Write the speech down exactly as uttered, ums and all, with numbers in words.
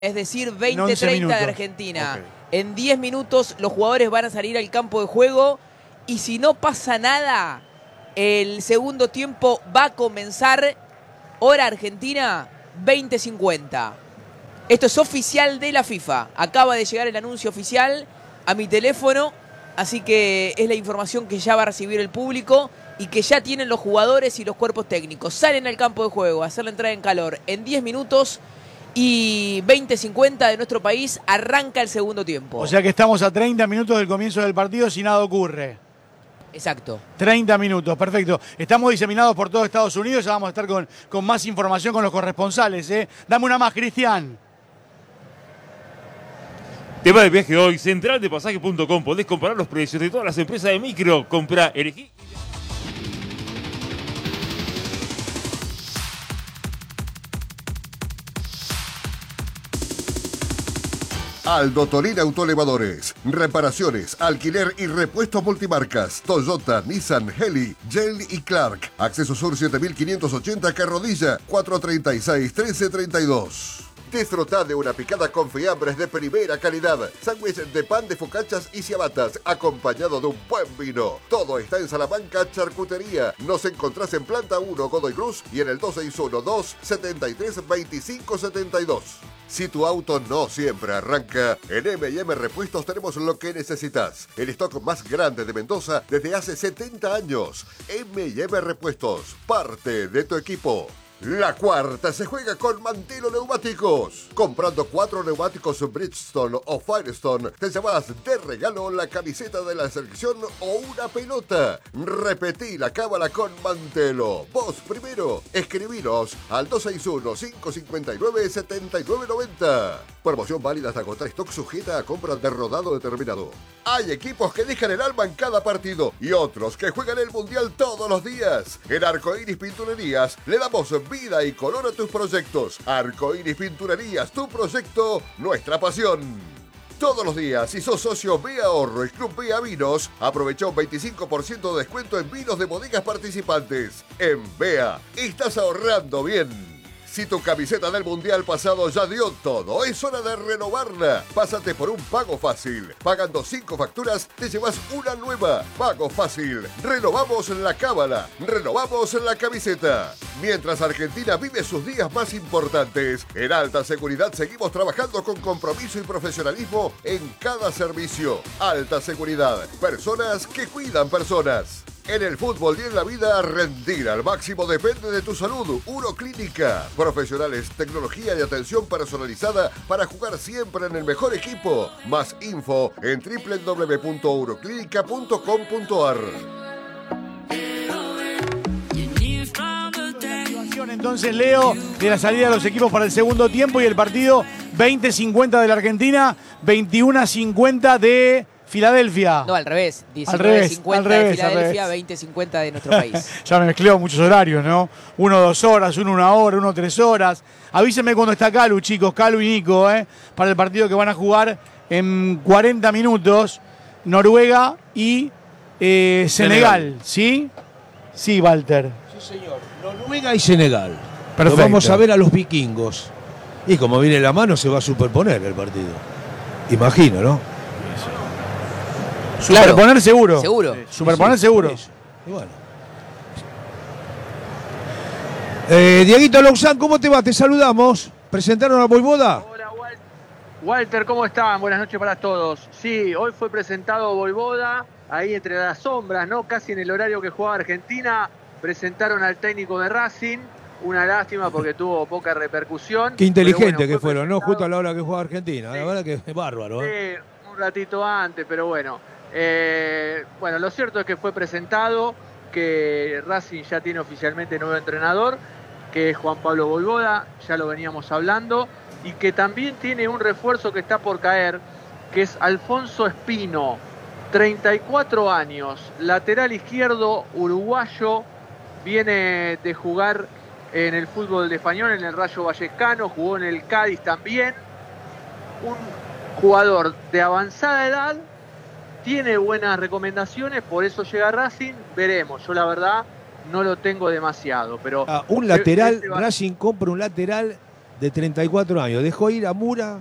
Es decir, veinte treinta de Argentina. Okay. En diez minutos los jugadores van a salir al campo de juego y si no pasa nada, el segundo tiempo va a comenzar, hora argentina, veinte cincuenta. Esto es oficial de la FIFA. Acaba de llegar el anuncio oficial a mi teléfono, así que es la información que ya va a recibir el público y que ya tienen los jugadores y los cuerpos técnicos. Salen al campo de juego a hacer la entrada en calor en diez minutos. Y veinte cincuenta de nuestro país arranca el segundo tiempo. O sea que estamos a treinta minutos del comienzo del partido si nada ocurre. Exacto. treinta minutos, perfecto. Estamos diseminados por todo Estados Unidos, ya vamos a estar con, con más información con los corresponsales. ¿eh? Dame una más, Cristian. Tema de viaje hoy, central de pasaje punto com. Podés comparar los precios de todas las empresas de micro. Comprá, elegí. Aldo Torín Autoelevadores. Reparaciones, alquiler y repuestos multimarcas. Toyota, Nissan, Heli, Yale y Clark. Acceso Sur siete mil quinientos ochenta, Carrodilla, cuatro treinta y seis, trece treinta y dos. Disfrutá de una picada con fiambres de primera calidad, sándwich de pan de focachas y ciabatas, acompañado de un buen vino. Todo está en Salamanca Charcutería. Nos encontrás en Planta uno, Godoy Cruz, y en el dos seis uno, dos setenta y tres, veinticinco setenta y dos. Si tu auto no siempre arranca, en eme y eme Repuestos tenemos lo que necesitas. El stock más grande de Mendoza desde hace setenta años. eme y eme Repuestos, parte de tu equipo. La cuarta se juega con Mantelo Neumáticos. Comprando cuatro neumáticos Bridgestone o Firestone, te llevas de regalo la camiseta de la selección o una pelota. Repetí la cábala con Mantelo. Vos primero, escribinos al dos seis uno, cinco cinco nueve, siete nueve nueve cero. Promoción válida hasta agotar stock, sujeta a compras de rodado determinado. Hay equipos que dejan el alma en cada partido y otros que juegan el mundial todos los días. En Arcoiris Pinturerías le damos vida y color a tus proyectos. Arcoiris Pinturerías, tu proyecto, nuestra pasión. Todos los días, si sos socio B Ahorro y Club B A Vinos, aprovecha un veinticinco por ciento de descuento en vinos de bodegas participantes. En B A, estás ahorrando bien. Si tu camiseta del Mundial pasado ya dio todo, es hora de renovarla. Pásate por un pago fácil. Pagando cinco facturas, te llevas una nueva. Pago fácil. Renovamos la cábala. Renovamos la camiseta. Mientras Argentina vive sus días más importantes, en Alta Seguridad seguimos trabajando con compromiso y profesionalismo en cada servicio. Alta Seguridad. Personas que cuidan personas. En el fútbol y en la vida, rendir al máximo depende de tu salud. Uroclínica. Profesionales, tecnología y atención personalizada para jugar siempre en el mejor equipo. Más info en doble u doble u doble u punto uroclínica punto com punto a r. Entonces, Leo, de la salida de los equipos para el segundo tiempo y el partido veinte cincuenta de la Argentina, veintiuno cincuenta de Filadelfia. No, al revés. diecinueve cincuenta de Filadelfia, veinte cincuenta de nuestro país. Ya me mezcleo muchos horarios, ¿no? Uno dos horas, uno una hora, uno tres horas. Avísenme cuando está Calu, chicos, Calu y Nico, ¿eh? Para el partido que van a jugar en cuarenta minutos. Noruega y eh, Senegal, Senegal, ¿sí? Sí, Walter. Sí, señor. Noruega y Senegal. Perfecto. Lo vamos a ver a los vikingos. Y como viene la mano, se va a superponer el partido. Imagino, ¿no? Superponer claro, seguro. Seguro. Sí, Superponer sí, seguro. Y bueno. Eh, Dieguito Louzán, ¿cómo te va? Te saludamos. ¿Presentaron a Voivoda? Hola, Walter, ¿cómo están? Buenas noches para todos. Sí, hoy fue presentado Voivoda, ahí entre las sombras, ¿no? Casi en el horario que jugaba Argentina. Presentaron al técnico de Racing. Una lástima porque tuvo poca repercusión. Qué inteligente bueno, que fueron, ¿no? Justo a la hora que juega Argentina. Sí. La verdad que es bárbaro, ¿eh? Sí, un ratito antes, pero bueno. Eh, bueno, lo cierto es que fue presentado, que Racing ya tiene oficialmente nuevo entrenador, que es Juan Pablo Voivoda, ya lo veníamos hablando, y que también tiene un refuerzo que está por caer, que es Alfonso Espino, treinta y cuatro años, lateral izquierdo uruguayo, viene de jugar en el fútbol español, en el Rayo Vallecano, jugó en el Cádiz también, un jugador de avanzada edad, tiene buenas recomendaciones, por eso llega a Racing, veremos. Yo la verdad no lo tengo demasiado, pero... Ah, un lateral, este va... Racing compra un lateral de treinta y cuatro años, dejó ir a Mura